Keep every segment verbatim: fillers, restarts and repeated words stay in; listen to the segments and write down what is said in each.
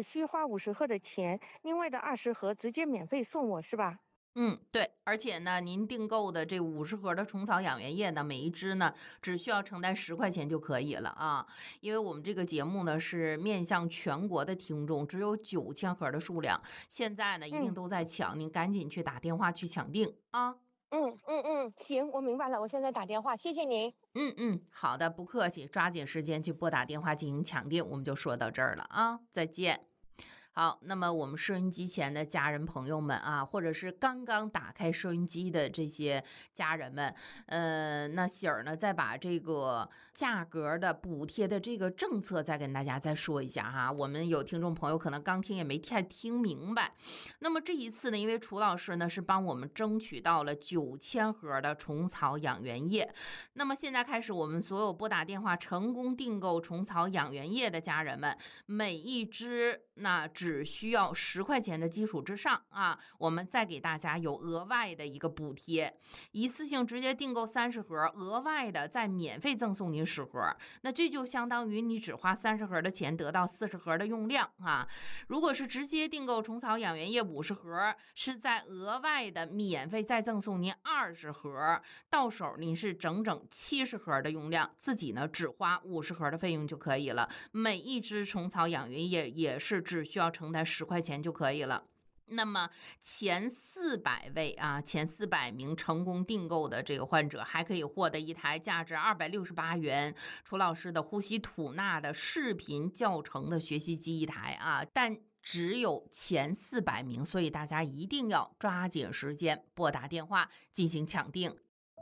只需花五十盒的钱，另外的二十盒直接免费送我是吧？ 嗯，对，而且呢，您订购的这五十盒的虫草养元液呢，每一支呢只需要承担十块钱就可以了啊。因为我们这个节目呢是面向全国的听众，只有九千盒的数量，现在呢一定嗯都在抢，您赶紧去打电话去抢订啊。 嗯嗯嗯，行，我明白了，我现在打电话，谢谢您。 嗯嗯，好的，不客气，抓紧时间去拨打电话进行抢订，我们就说到这儿了啊，再见。好，那么我们收音机前的家人朋友们啊，或者是刚刚打开收音机的这些家人们，呃，那喜儿呢，再把这个价格的补贴的这个政策再跟大家再说一下哈。我们有听众朋友可能刚听也没太听明白。那么这一次呢，因为楚老师呢是帮我们争取到了九千盒的虫草养元液，那么现在开始，我们所有拨打电话成功订购虫草养元液的家人们，每一支那只需要十块钱的基础之上啊，我们再给大家有额外的一个补贴，一次性直接订购三十盒，额外的再免费赠送您十盒，那这就相当于你只花三十盒的钱得到四十盒的用量啊。如果是直接订购虫草养元液五十盒，是在额外的免费再赠送您二十盒，到手您是整整七十盒的用量，自己呢只花五十盒的费用就可以了。每一支虫草养元液也是只需要承担十块钱就可以了。那么前四百位啊，前四百名成功订购的这个患者，还可以获得一台价值二百六十八元楚老师的呼吸吐纳的视频教程的学习机一台啊，但只有前四百名，所以大家一定要抓紧时间拨打电话进行抢订。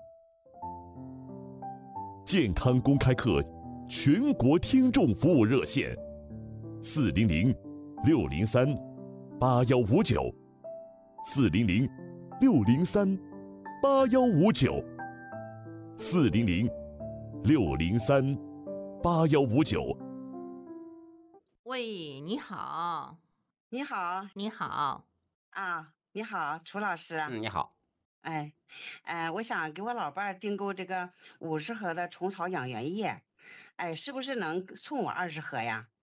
健康公开课全国听众服务热线：四零零六零三八幺五九，四零零六零三八幺五九，四零零六零三八幺五九。 喂，你好， 你好你好， 啊，你好，楚老师。 嗯，你好。 哎，哎，我想给我老伴儿订购这个五十盒的虫草养元液，哎，是不是能送我二十盒呀？